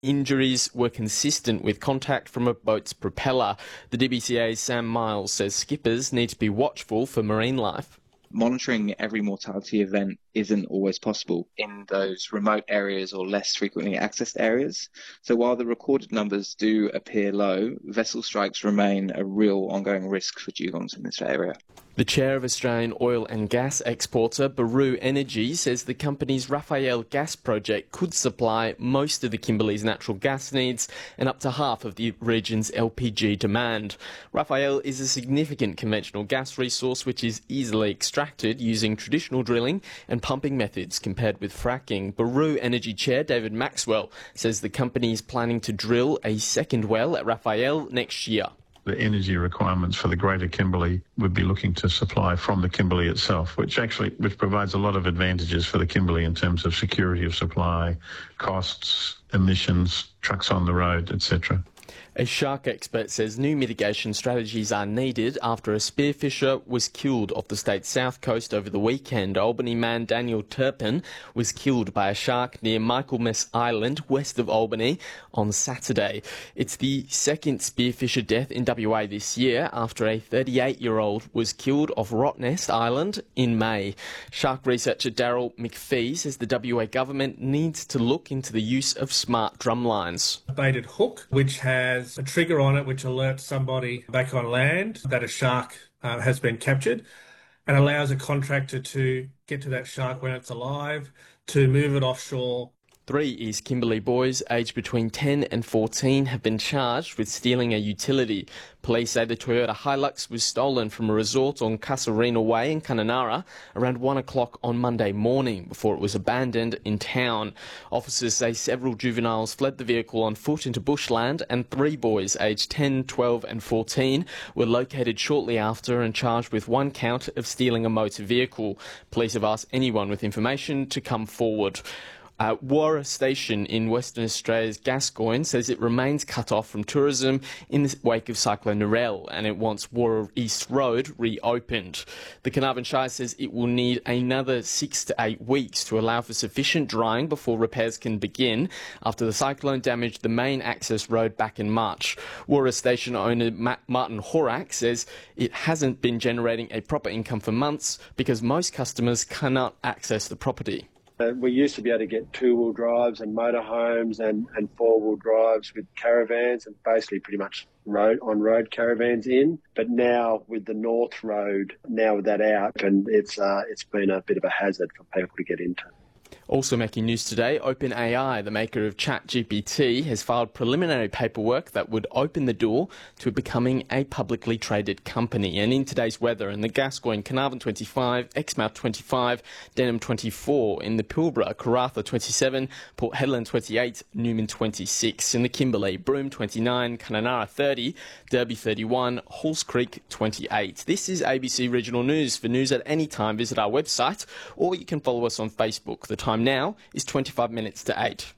injuries were consistent with contact from a boat's propeller. The DBCA's Sam Miles says skippers need to be watchful for marine life. Monitoring every mortality event isn't always possible in those remote areas or less frequently accessed areas. So while the recorded numbers do appear low, vessel strikes remain a real ongoing risk for dugongs in this area. The chair of Australian oil and gas exporter Baru Energy says the company's Raphael gas project could supply most of the Kimberley's natural gas needs and up to half of the region's LPG demand. Raphael is a significant conventional gas resource which is easily extracted using traditional drilling and pumping methods compared with fracking. Baru Energy chair David Maxwell says the company is planning to drill a second well at Raphael next year. The energy requirements for the greater Kimberley would be looking to supply from the Kimberley itself, which provides a lot of advantages for the Kimberley in terms of security of supply, costs, emissions, trucks on the road, etc. A shark expert says new mitigation strategies are needed after a spearfisher was killed off the state's south coast over the weekend. Albany man Daniel Turpin was killed by a shark near Michaelmas Island, west of Albany, on Saturday. It's the second spearfisher death in WA this year after a 38-year-old was killed off Rottnest Island in May. Shark researcher Daryl McPhee says the WA government needs to look into the use of smart drumlines. A baited hook, which has a trigger on it which alerts somebody back on land that a shark has been captured, and allows a contractor to get to that shark when it's alive, to move it offshore. 3 East Kimberley boys aged between 10 and 14 have been charged with stealing a utility. Police say the Toyota Hilux was stolen from a resort on Casuarina Way in Kununurra around 1 o'clock on Monday morning before it was abandoned in town. Officers say several juveniles fled the vehicle on foot into bushland, and 3 boys aged 10, 12 and 14 were located shortly after and charged with 1 count of stealing a motor vehicle. Police have asked anyone with information to come forward. Warra Station in Western Australia's Gascoyne says it remains cut off from tourism in the wake of Cyclone Narelle, and it wants Warra East Road reopened. The Carnarvon Shire says it will need another 6 to 8 weeks to allow for sufficient drying before repairs can begin after the cyclone damaged the main access road back in March. Warra Station owner Martin Horak says it hasn't been generating a proper income for months because most customers cannot access the property. We used to be able to get 2-wheel drives and motorhomes and 4-wheel drives with caravans, and basically pretty much on-road caravans in. But now with the North Road, now with that out, and it's been a bit of a hazard for people to get into. Also making news today, OpenAI, the maker of ChatGPT, has filed preliminary paperwork that would open the door to becoming a publicly traded company. And in today's weather, in the Gascoyne, Carnarvon 25, Exmouth 25, Denham 24, in the Pilbara, Karratha 27, Port Hedland 28, Newman 26, in the Kimberley, Broome 29, Kununurra 30, Derby 31, Halls Creek 28. This is ABC Regional News. For news at any time, visit our website, or you can follow us on Facebook. The time now is 25 minutes to 8.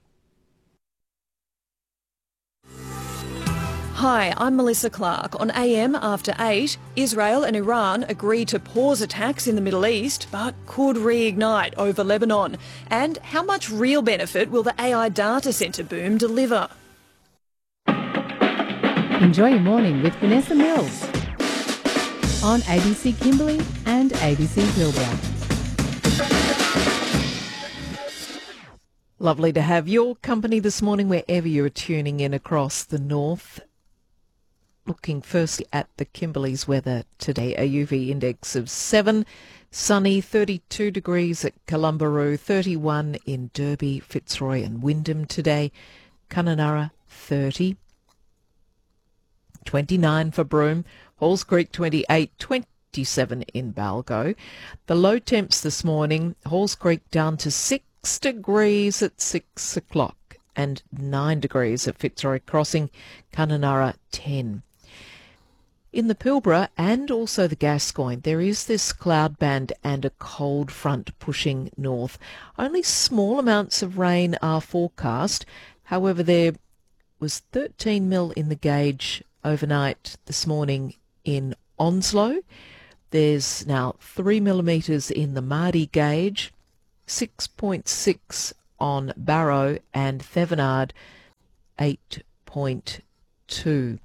Hi, I'm Melissa Clark. On AM After 8, Israel and Iran agree to pause attacks in the Middle East, but could reignite over Lebanon. And how much real benefit will the AI data centre boom deliver? Enjoy your morning with Vanessa Mills on ABC Kimberley and ABC Pilbara. Lovely to have your company this morning wherever you're tuning in across the north. Looking firstly at the Kimberley's weather today, a UV index of 7, sunny, 32 degrees at Columbaroo, 31 in Derby, Fitzroy and Wyndham today, Kununurra 30, 29 for Broome, Halls Creek 28, 27 in Balgo. The low temps this morning, Halls Creek down to 6 degrees at 6 o'clock and 9 degrees at Fitzroy Crossing, Kununurra 10. In the Pilbara and also the Gascoyne, there is this cloud band and a cold front pushing north. Only small amounts of rain are forecast. However, there was 13 mil in the gauge overnight this morning in Onslow. There's now 3 millimetres in the Mardi gauge, 6.6 on Barrow and Thevenard, 8.2.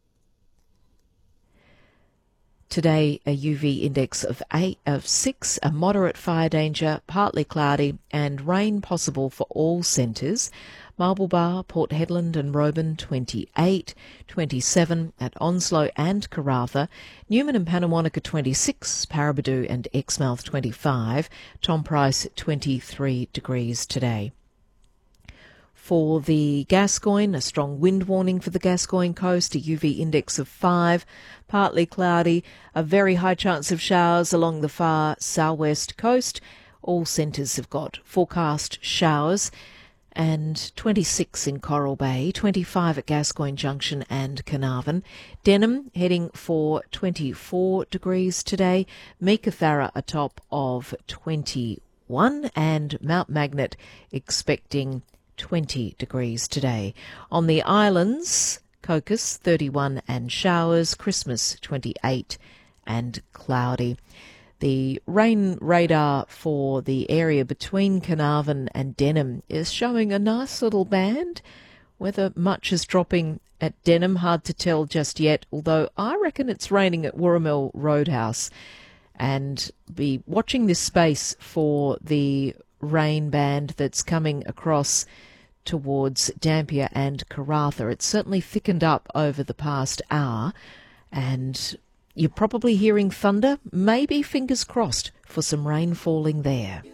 Today, a UV index of 6, a moderate fire danger, partly cloudy, and rain possible for all centres. Marble Bar, Port Hedland and Roban 28, 27 at Onslow and Karratha, Newman and Panamonica 26, Paraburdoo and Exmouth 25, Tom Price 23 degrees today. For the Gascoyne, a strong wind warning for the Gascoyne coast, a UV index of 5, partly cloudy, a very high chance of showers along the far southwest coast. All centres have got forecast showers, and 26 in Coral Bay, 25 at Gascoyne Junction and Carnarvon. Denham heading for 24 degrees today, Meekatharra a top of 21, and Mount Magnet expecting 20 degrees today. On the islands, Cocos 31 and showers, Christmas 28 and cloudy. The rain radar for the area between Carnarvon and Denham is showing a nice little band. Whether much is dropping at Denham, hard to tell just yet, although I reckon it's raining at Wurrumel Roadhouse. And be watching this space for the rain band that's coming across towards Dampier and Karratha. It's certainly thickened up over the past hour, and you're probably hearing thunder, maybe fingers crossed for some rain falling there.